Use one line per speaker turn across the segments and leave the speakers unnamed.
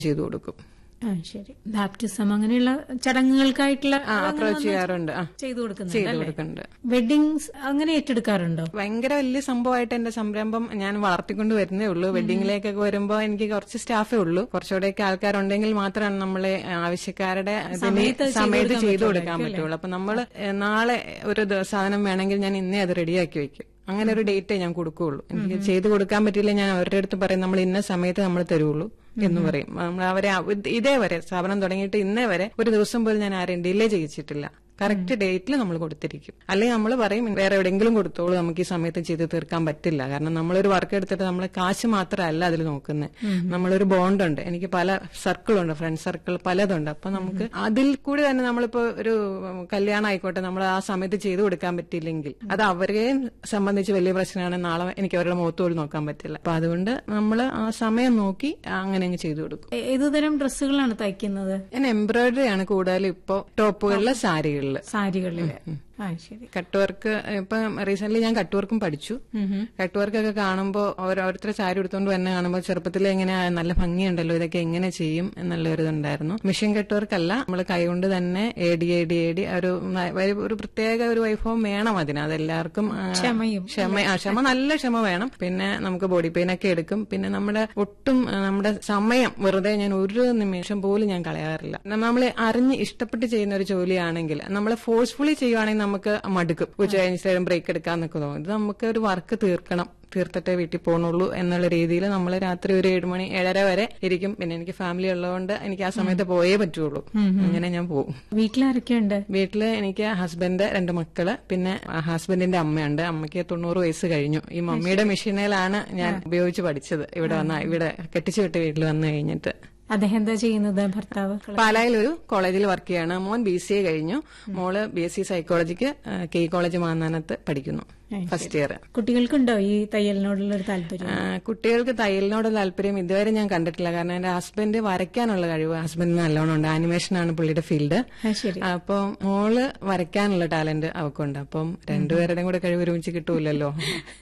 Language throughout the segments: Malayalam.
ചെയ്തു കൊടുക്കും.
ശരി. ബാപ്റ്റിസം അങ്ങനെയുള്ള ചടങ്ങുകൾക്കായിട്ടുള്ള
അപ്രോച്ച് ചെയ്യാറുണ്ട്.
ചെയ്തു
കൊടുക്കുന്നുണ്ട്.
വെഡിങ്സ് അങ്ങനെ ഏറ്റെടുക്കാറുണ്ടോ?
ഭയങ്കര വലിയ സംഭവമായിട്ട് എന്റെ സംരംഭം ഞാൻ വളർത്തിക്കൊണ്ട് വരുന്നേ ഉള്ളൂ. വെഡിങ്ങിലേക്കൊക്കെ വരുമ്പോ എനിക്ക് കുറച്ച് സ്റ്റാഫേ ഉള്ളൂ. കുറച്ചുകൂടെയൊക്കെ ആൾക്കാരുണ്ടെങ്കിൽ മാത്രമാണ് നമ്മളെ ആവശ്യക്കാരുടെ സമയത്ത് ചെയ്തു കൊടുക്കാൻ പറ്റുള്ളൂ. അപ്പൊ നമ്മള് നാളെ ഒരു സാധനം വേണമെങ്കിൽ ഞാൻ ഇന്നേ അത് റെഡിയാക്കി വെക്കും. അങ്ങനെ ഒരു ഡേറ്റേ ഞാൻ കൊടുക്കുകയുള്ളൂ. എനിക്ക് ചെയ്തു കൊടുക്കാൻ പറ്റില്ല, ഞാൻ അവരുടെ അടുത്ത് പറയും നമ്മൾ ഇന്ന സമയത്ത് നമ്മൾ തരുള്ളൂ എന്ന് പറയും. നമ്മൾ അവരെ ഇതേവരെ സ്ഥാപനം തുടങ്ങിയിട്ട് ഇന്നേ വരെ ഒരു ദിവസം പോലും ഞാൻ ആരെയും ഡിലേ ചെയ്യിച്ചിട്ടില്ല. കറക്റ്റ് ഡേറ്റിൽ നമ്മൾ കൊടുത്തിരിക്കും. അല്ലെങ്കിൽ നമ്മൾ പറയും വേറെ എവിടെയെങ്കിലും കൊടുത്തോളൂ, നമുക്ക് ഈ സമയത്ത് ചെയ്ത് തീർക്കാൻ പറ്റില്ല. കാരണം നമ്മളൊരു വർക്ക് എടുത്തിട്ട് നമ്മൾ കാശ് മാത്രമല്ല അതിൽ നോക്കുന്നത്, നമ്മളൊരു ബോണ്ടുണ്ട്. എനിക്ക് പല സർക്കിളുണ്ട്, ഫ്രണ്ട് സർക്കിൾ പലതുണ്ട്. അപ്പൊ നമുക്ക് അതിൽ കൂടി തന്നെ നമ്മളിപ്പോ ഒരു കല്യാണം ആയിക്കോട്ടെ, നമ്മൾ ആ സമയത്ത് ചെയ്തു കൊടുക്കാൻ പറ്റിയില്ലെങ്കിൽ അത് അവരെയും സംബന്ധിച്ച് വലിയ പ്രശ്നമാണ്. നാളെ എനിക്ക് അവരുടെ മുഖത്ത് പോലും നോക്കാൻ പറ്റില്ല. അപ്പൊ അതുകൊണ്ട് നമ്മൾ ആ സമയം നോക്കി അങ്ങനെ അങ്ങ് ചെയ്തു കൊടുക്കും.
ഏതുതരം ഡ്രസ്സുകളാണ് തയ്ക്കുന്നത്?
ഞാൻ എംബ്രോയിഡറി ആണ് കൂടുതലും ഇപ്പോ ടോപ്പുകളില് സാരികളില്. കട്ട് വർക്ക് ഇപ്പൊ റീസെന്റ് ഞാൻ കട്ട് വർക്കും പഠിച്ചു. കട്ട് വർക്കൊക്കെ കാണുമ്പോ ഓരോരുത്തരെ സാരി എടുത്തോണ്ട് തന്നെ കാണുമ്പോ ചെറുപ്പത്തിലെ എങ്ങനെ നല്ല ഭംഗിയുണ്ടല്ലോ, ഇതൊക്കെ എങ്ങനെ ചെയ്യും എന്നുള്ള ഒരു ഇതുണ്ടായിരുന്നു. മെഷീൻ കട്ട് വർക്ക് അല്ല, നമ്മൾ കൈകൊണ്ട് തന്നെ ഏടി ഒരു പ്രത്യേക ഒരു വൈഭവം വേണം അതിന്. അതെല്ലാവർക്കും ക്ഷമ നല്ല ക്ഷമ വേണം. പിന്നെ നമുക്ക് ബോഡി പെയിൻ ഒക്കെ എടുക്കും. പിന്നെ നമ്മുടെ സമയം വെറുതെ ഞാൻ ഒരു നിമിഷം പോലും ഞാൻ കളയാറില്ല. നമ്മൾ അറിഞ്ഞ് ഇഷ്ടപ്പെട്ട് ചെയ്യുന്ന ഒരു ജോലിയാണെങ്കിൽ, നമ്മൾ ഫോഴ്സ്ഫുള്ളി ചെയ്യുവാണെങ്കിൽ നമുക്ക് മടുക്കും. ഉച്ച കഴിഞ്ഞ ബ്രേക്ക് എടുക്കാന്നൊക്കെ തോന്നും. ഇത് നമുക്ക് ഒരു വർക്ക് തീർത്തിട്ടേ വീട്ടിൽ പോകണുള്ളൂ എന്നുള്ള രീതിയിൽ നമ്മൾ രാത്രി ഒരു 7 മണി 7:30 വരെ ഇരിക്കും. പിന്നെ എനിക്ക് ഫാമിലി ഉള്ളതുകൊണ്ട് എനിക്ക് ആ സമയത്ത് പോയേ പറ്റുള്ളൂ. അങ്ങനെ ഞാൻ പോകും.
വീട്ടിലാരൊക്കെയുണ്ട്?
വീട്ടില് എനിക്ക് ഹസ്ബൻഡ്, 2 മക്കള്, പിന്നെ ഹസ്ബൻഡിന്റെ അമ്മയുണ്ട്. അമ്മയ്ക്ക് 90 വയസ്സ് കഴിഞ്ഞു. ഈ മമ്മിയുടെ മെഷീനിലാണ് ഞാൻ ഉപയോഗിച്ച് പഠിച്ചത്. ഇവിടെ കെട്ടിച്ചു വിട്ട് വീട്ടിൽ വന്നു കഴിഞ്ഞിട്ട്.
അദ്ദേഹം എന്താ ചെയ്യുന്നത്? ഭർത്താവ്
പാലായിൽ ഒരു കോളേജിൽ വർക്ക് ചെയ്യാണ്. മോൻ BCA കഴിഞ്ഞു. മോള് BSc സൈക്കോളജിക്ക് KE കോളേജ് മാന്നാനത്ത് പഠിക്കുന്നു, ഫസ്റ്റ് ഇയർ.
കുട്ടികൾക്കുണ്ടോ ഈ തയ്യലിനോടുള്ള ഒരു താല്പര്യം?
കുട്ടികൾക്ക് തയ്യലിനോടുള്ള താല്പര്യം ഇതുവരെ ഞാൻ കണ്ടിട്ടില്ല. കാരണം എന്റെ ഹസ്ബൻഡ് വരയ്ക്കാനുള്ള കഴിവ് ഹസ്ബൻഡിന് നല്ലോണം ഉണ്ട്. ആനിമേഷനാണ് പുള്ളിയുടെ ഫീൽഡ്. അപ്പം മോള് വരയ്ക്കാനുള്ള ടാലന്റ് അവക്കുണ്ട്. അപ്പം രണ്ടുപേരുടെയും കൂടെ കഴിവ് ഒരുമിച്ച് കിട്ടൂലല്ലോ.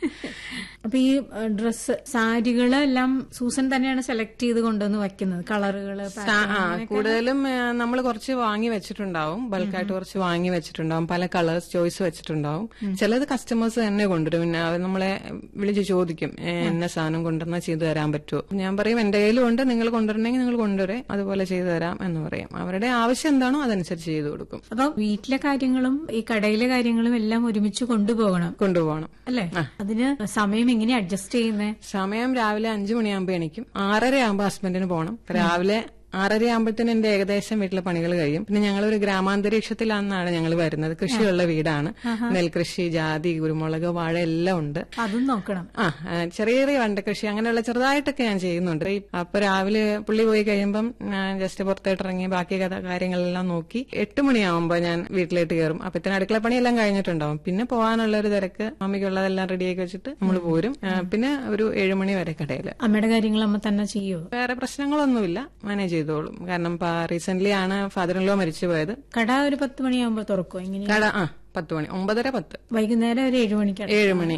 അപ്പൊ ഈ ഡ്രസ് സാരികളെല്ലാം സൂസൻ തന്നെയാണ് സെലക്ട് ചെയ്ത് കൊണ്ടുവന്ന് വയ്ക്കുന്നത്, കളറുകള്?
കൂടുതലും നമ്മൾ കുറച്ച് വാങ്ങി വെച്ചിട്ടുണ്ടാവും, ബൾക്കായിട്ട് കുറച്ച് വാങ്ങി വെച്ചിട്ടുണ്ടാവും, പല കളേഴ്സ് ചോയ്സ് വെച്ചിട്ടുണ്ടാവും. ചിലത് കസ്റ്റമേഴ്സ് തന്നെ കൊണ്ടുവരും. പിന്നെ നമ്മളെ വിളിച്ച് ചോദിക്കും എന്ന സാധനം കൊണ്ടുവന്നാൽ ചെയ്തു തരാൻ പറ്റുമോ. ഞാൻ പറയും എന്റെ കയ്യിലും ഉണ്ട്, നിങ്ങൾ കൊണ്ടുവരണമെങ്കിൽ നിങ്ങൾ കൊണ്ടുവരേ, അതുപോലെ ചെയ്തു തരാം എന്ന് പറയും. അവരുടെ ആവശ്യം എന്താണോ അതനുസരിച്ച് ചെയ്തു കൊടുക്കും.
അപ്പൊ വീട്ടിലെ കാര്യങ്ങളും ഈ കടയിലെ കാര്യങ്ങളും എല്ലാം ഒരുമിച്ച് കൊണ്ടുപോകണം അല്ലേ? അതിന് സമയം എങ്ങനെ അഡ്ജസ്റ്റ് ചെയ്യുന്നത്?
സമയം രാവിലെ 5 മണിയാകുമ്പോ എണീക്കും. 6:30 ആകുമ്പോ ഹസ്ബൻഡിന് പോകണം. രാവിലെ 6:30 ആകുമ്പോഴത്തേനും എന്റെ ഏകദേശം വീട്ടിലെ പണികൾ കഴിയും. പിന്നെ ഞങ്ങളൊരു ഗ്രാമാന്തരീക്ഷത്തിലാണ് ഞങ്ങൾ വരുന്നത്. കൃഷിയുള്ള വീടാണ്. നെൽകൃഷി, ജാതി, കുരുമുളക്, വാഴ എല്ലാം ഉണ്ട്.
അതും നോക്കണം.
ചെറിയ ചെറിയ വണ്ട കൃഷി അങ്ങനെയുള്ള ചെറുതായിട്ടൊക്കെ ഞാൻ ചെയ്യുന്നുണ്ട്. അപ്പൊ രാവിലെ പുള്ളി പോയി കഴിയുമ്പം ജസ്റ്റ് പുറത്തോട്ട് ഇറങ്ങി ബാക്കി കാര്യങ്ങളെല്ലാം നോക്കി 8 മണിയാവുമ്പോ ഞാൻ വീട്ടിലേക്ക് കയറും. അപ്പൊ ഇത്തരം അടുക്കള പണിയെല്ലാം കഴിഞ്ഞിട്ടുണ്ടാവും. പിന്നെ പോകാനുള്ള ഒരു തിരക്ക്, മമ്മിക്കുള്ളതെല്ലാം റെഡിയാക്കി വെച്ചിട്ട് നമ്മൾ പോരും. പിന്നെ ഒരു 7 മണി വരെ കടയില്.
അമ്മയുടെ കാര്യങ്ങൾ അമ്മ തന്നെ ചെയ്യുമോ?
വേറെ പ്രശ്നങ്ങളൊന്നുമില്ല, മാനേജ് ചെയ്തോളും. കാരണം റീസെന്റ് ആണ് ഫാദർ-ഇൻ-ലോ മരിച്ചു പോയത്.
കട ഒരു 10 മണിയാകുമ്പോ തുറക്കും.
കട 10 മണി, 9:30-10.
വൈകുന്നേരം ഒരു 7 മണിക്ക്.
7 മണി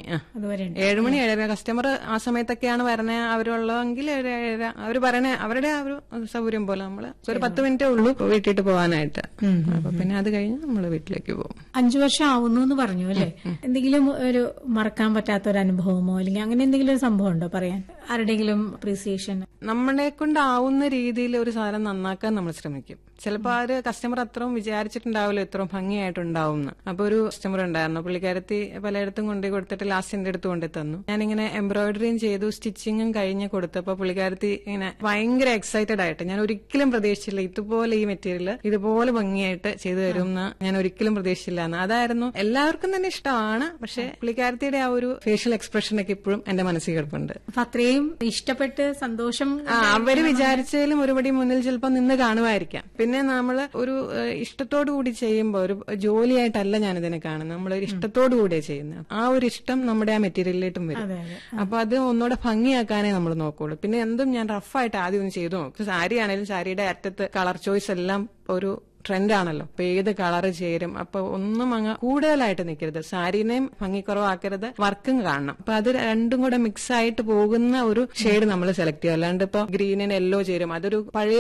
7 മണി 7:30. കസ്റ്റമർ ആ സമയത്തൊക്കെയാണ് വരണേ. അവരുള്ളതെങ്കിൽ 7:30. അവർ പറയണേ അവരുടെ ആ ഒരു സൗകര്യം പോലെ നമ്മള് ഒരു 10 മിനിറ്റേ ഉള്ളൂ വീട്ടിട്ട് പോകാനായിട്ട്. അപ്പൊ പിന്നെ അത് കഴിഞ്ഞ് നമ്മള് വീട്ടിലേക്ക് പോകും.
5 വർഷം ആവുന്നു എന്ന് പറഞ്ഞു അല്ലേ? എന്തെങ്കിലും ഒരു മറക്കാൻ പറ്റാത്ത ഒരു അനുഭവമോ അല്ലെങ്കിൽ അങ്ങനെ എന്തെങ്കിലും ഒരു സംഭവം ഉണ്ടോ പറയാൻ? ആരുടെയെങ്കിലും അപ്രീസിയേഷൻ? നമ്മളെ
കൊണ്ടാവുന്ന രീതിയിൽ ഒരു സാധനം നന്നാക്കാൻ നമ്മൾ ശ്രമിക്കും. ചിലപ്പോ ആ ഒരു കസ്റ്റമർ അത്രയും വിചാരിച്ചിട്ടുണ്ടാവില്ല ഇത്രയും ഭംഗിയായിട്ടുണ്ടാവും. അപ്പൊ ഒരു കസ്റ്റമർ ഉണ്ടായിരുന്നു, പുള്ളിക്കാരത്തി പലയിടത്തും കൊണ്ടുപോയി കൊടുത്തിട്ട് ലാസ്റ്റ് എന്റെ അടുത്ത് കൊണ്ടു തന്നു. ഞാനിങ്ങനെ എംബ്രോയിഡറിയും ചെയ്തു, സ്റ്റിച്ചിങ്ങും കഴിഞ്ഞ് കൊടുത്തപ്പോ പുള്ളിക്കാരത്തി ഇങ്ങനെ ഭയങ്കര എക്സൈറ്റഡ് ആയിട്ട്, ഞാൻ ഒരിക്കലും പ്രതീക്ഷിച്ചില്ല ഇതുപോലെ ഈ മെറ്റീരിയൽ ഇതുപോലെ ഭംഗിയായിട്ട് ചെയ്തു തരുമെന്ന് ഞാൻ ഒരിക്കലും പ്രതീക്ഷിച്ചില്ല എന്ന്. അതായിരുന്നു എല്ലാവർക്കും തന്നെ ഇഷ്ടമാണ്. പക്ഷെ പുള്ളിക്കാരത്തിയുടെ ആ ഒരു ഫേഷ്യൽ എക്സ്പ്രഷനൊക്കെ ഇപ്പോഴും എന്റെ മനസ്സിൽ കിടപ്പുണ്ട്.
അത്രയും ഇഷ്ടപ്പെട്ട് സന്തോഷം
അവര് വിചാരിച്ചാലും ഒരുപടി മുന്നിൽ ചിലപ്പോൾ നിന്ന് കാണുമായിരിക്കാം. പിന്നെ നമ്മള് ഒരു ഇഷ്ടത്തോടു കൂടി ചെയ്യുമ്പോൾ ഒരു ജോലിയായിട്ടല്ല ഞാനിതിനെ കാണുന്നത്, നമ്മളൊരു ഇഷ്ടത്തോടു കൂടിയാണ് ചെയ്യുന്നത്. ആ ഒരു ഇഷ്ടം നമ്മുടെ ആ മെറ്റീരിയലിലേട്ടും വരും. അപ്പൊ അത് ഒന്നുകൂടെ ഭംഗിയാക്കാനേ നമ്മൾ നോക്കുള്ളൂ. പിന്നെ എന്തും ഞാൻ റഫായിട്ട് ആദ്യം ഒന്ന് ചെയ്തു നോക്കും. സാരി ആണെങ്കിലും സാരിയുടെ അറ്റത്ത് കളർ ചോയ്സ് എല്ലാം ഒരു ട്രെൻഡ് ആണല്ലോ. അപ്പൊ ഏത് കളറ് ചേരും, അപ്പൊ ഒന്നും അങ്ങ് കൂടുതലായിട്ട് നിൽക്കരുത്. സാരീനെയും ഭംഗിക്കുറവാക്കരുത്, വർക്കും കാണണം. അപ്പൊ അത് രണ്ടും കൂടെ മിക്സ് ആയിട്ട് പോകുന്ന ഒരു ഷെയ്ഡ് നമ്മൾ സെലക്ട് ചെയ്യുക. അല്ലാണ്ട് ഇപ്പൊ ഗ്രീനിന് യെല്ലോ ചേരും, അതൊരു പഴയ